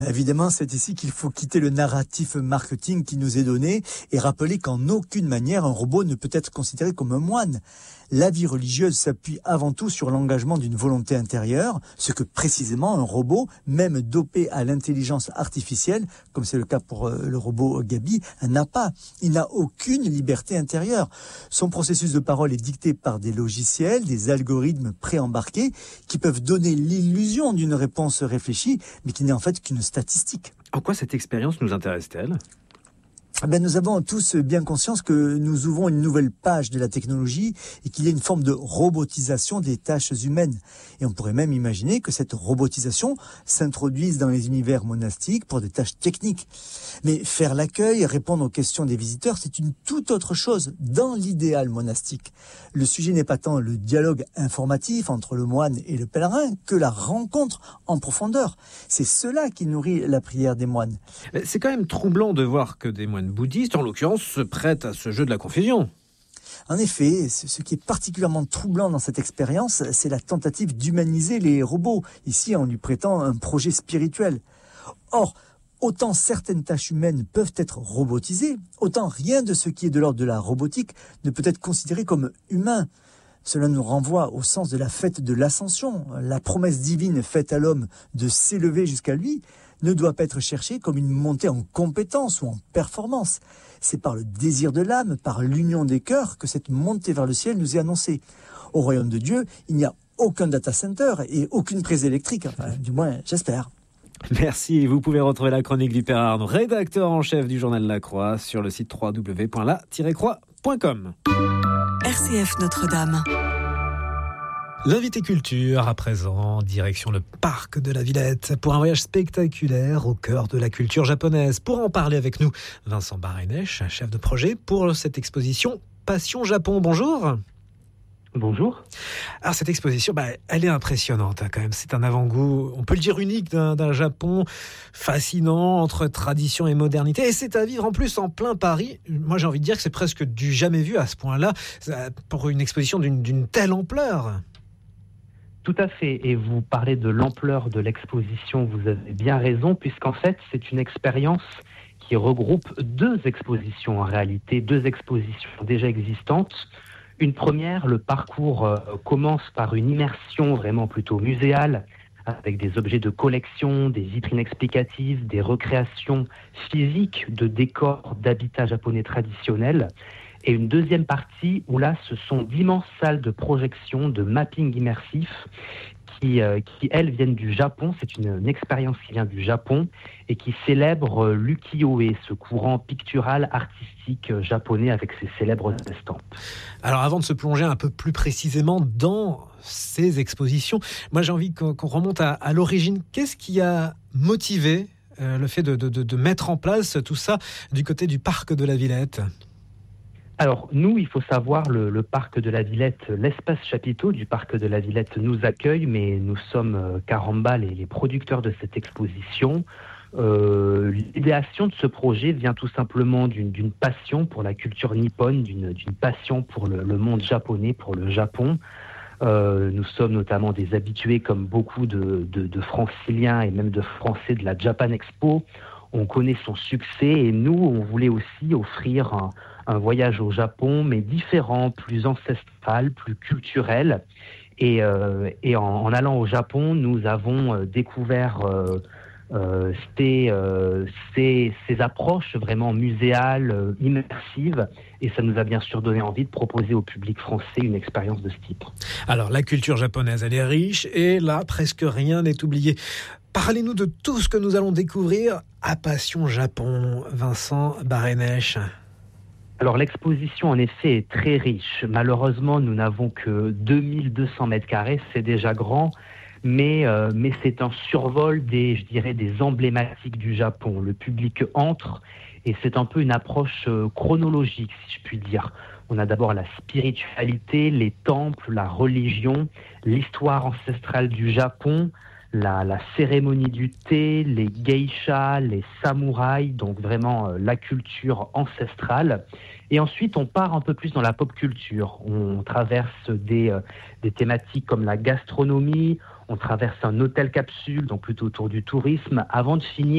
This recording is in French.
Évidemment, c'est ici qu'il faut quitter le narratif marketing qui nous est donné et rappeler qu'en aucune manière un robot ne peut être considéré comme un moine. La vie religieuse s'appuie avant tout sur l'engagement d'une volonté intérieure, ce que précisément un robot, même dopé à l'intelligence artificielle, comme c'est le cas pour le robot Gabi, n'a pas. Il n'a aucune liberté intérieure. Son processus de parole est dicté par des logiciels, des algorithmes préembarqués qui peuvent donner l'illusion d'une réponse réfléchie, mais qui n'est en fait qu'une statistique. En quoi cette expérience nous intéresse-t-elle ? Nous avons tous bien conscience que nous ouvrons une nouvelle page de la technologie et qu'il y a une forme de robotisation des tâches humaines. Et on pourrait même imaginer que cette robotisation s'introduise dans les univers monastiques pour des tâches techniques. Mais faire l'accueil, répondre aux questions des visiteurs, c'est une toute autre chose dans l'idéal monastique. Le sujet n'est pas tant le dialogue informatif entre le moine et le pèlerin que la rencontre en profondeur. C'est cela qui nourrit la prière des moines. C'est quand même troublant de voir que des moines bouddhistes, en l'occurrence, se prêtent à ce jeu de la confusion. En effet, ce qui est particulièrement troublant dans cette expérience, c'est la tentative d'humaniser les robots, ici en lui prêtant un projet spirituel. Or, autant certaines tâches humaines peuvent être robotisées, autant rien de ce qui est de l'ordre de la robotique ne peut être considéré comme humain. Cela nous renvoie au sens de la fête de l'ascension. La promesse divine faite à l'homme de s'élever jusqu'à lui ne doit pas être cherchée comme une montée en compétence ou en performance. C'est par le désir de l'âme, par l'union des cœurs, que cette montée vers le ciel nous est annoncée. Au royaume de Dieu, il n'y a aucun data center et aucune prise électrique. Enfin, du moins, j'espère. Merci. Vous pouvez retrouver la chronique du Père Arnaud, rédacteur en chef du journal La Croix, sur le site www.la-croix.com. RCF Notre-Dame. L'invité culture, à présent, direction le parc de la Villette, pour un voyage spectaculaire au cœur de la culture japonaise. Pour en parler avec nous, Vincent Barenech, chef de projet pour cette exposition Passion Japon. Bonjour. Bonjour. Alors cette exposition, elle est impressionnante quand même. C'est un avant-goût, on peut le dire unique, d'un Japon fascinant entre tradition et modernité. Et c'est à vivre en plus en plein Paris. Moi j'ai envie de dire que c'est presque du jamais vu à ce point-là, pour une exposition d'une telle ampleur. Tout à fait, et vous parlez de l'ampleur de l'exposition, vous avez bien raison, puisqu'en fait c'est une expérience qui regroupe deux expositions en réalité, deux expositions déjà existantes. Une première, le parcours commence par une immersion vraiment plutôt muséale, avec des objets de collection, des vitrines explicatives, des recréations physiques de décors d'habitat japonais traditionnels. Et une deuxième partie où là, ce sont d'immenses salles de projection, de mapping immersif qui elles, viennent du Japon. C'est une expérience qui vient du Japon et qui célèbre l'ukiyo-e, ce courant pictural artistique japonais avec ses célèbres estampes. Alors avant de se plonger un peu plus précisément dans ces expositions, moi j'ai envie qu'on remonte à l'origine. Qu'est-ce qui a motivé le fait de mettre en place tout ça du côté du parc de la Villette ? Alors, nous, il faut savoir, le parc de la Villette, l'espace chapiteau du parc de la Villette nous accueille, mais nous sommes Caramba, les producteurs de cette exposition. L'idéation de ce projet vient tout simplement d'une passion pour la culture nippone, d'une passion pour le monde japonais, pour le Japon. Nous sommes notamment des habitués, comme beaucoup de franciliens et même de Français de la Japan Expo. On connaît son succès et nous, on voulait aussi offrir un voyage au Japon, mais différent, plus ancestral, plus culturel. Et en allant au Japon, nous avons découvert ces approches vraiment muséales, immersives, et ça nous a bien sûr donné envie de proposer au public français une expérience de ce type. Alors, la culture japonaise, elle est riche, et là, presque rien n'est oublié. Parlez-nous de tout ce que nous allons découvrir à Passion Japon, Vincent Barenech. Alors l'exposition en effet est très riche. Malheureusement, nous n'avons que 2200 mètres carrés, c'est déjà grand, mais c'est un survol des emblématiques du Japon. Le public entre et c'est un peu une approche chronologique, si je puis dire. On a d'abord la spiritualité, les temples, la religion, l'histoire ancestrale du Japon, la cérémonie du thé, les geishas, les samouraïs, donc vraiment la culture ancestrale. Et ensuite, on part un peu plus dans la pop culture. On traverse des thématiques comme la gastronomie, on traverse un hôtel capsule, donc plutôt autour du tourisme, avant de finir